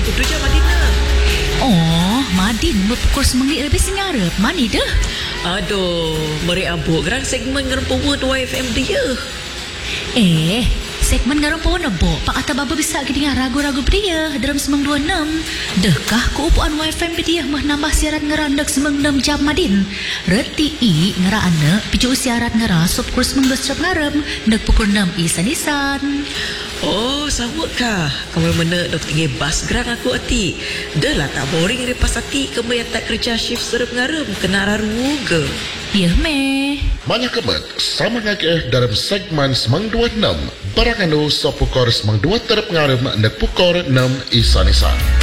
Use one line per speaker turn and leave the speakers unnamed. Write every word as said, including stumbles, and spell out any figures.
Kudu je Madina.
Oh, Madin berpukul semengit lebih sengarap. Mani dah?
Aduh, meri abuk gerang segmen ngerempuan Y F M dia.
Eh, segmen garang pun nebok. Pak kata baba bisa kita ragu-ragu dia dalam semang dua enam. Dekah keupuan Y F M dia mah nambah siaran ngerandak semang enam jam Madin. Reti i ngera anak picu siaran ngera sop kurs semang dua strap ngarem nek pukul enam isan-isan.
Oh, sama kah? Kamu mana dok tinggi bas gerang aku hati. Dah lah tak boring lepas hati kamu yang tak kerja shift serap ngarem kena raru ke.
Ya meh.
Banyak kemet sama ngakeh dalam segmen semang dua enam. Barang anu sop pukul semang dua terap ngarem nek pukul enam isan-isan.